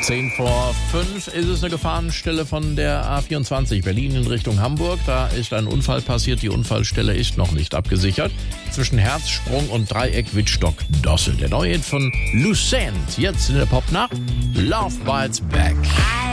10:05 ist es eine Gefahrenstelle von der A24 Berlin in Richtung Hamburg. Da ist ein Unfall passiert. Die Unfallstelle ist noch nicht abgesichert. Zwischen Herzsprung und Dreieck Wittstock-Dossel. Der neue Hit von Lucent. Jetzt in der Popnacht. Love Bites Back.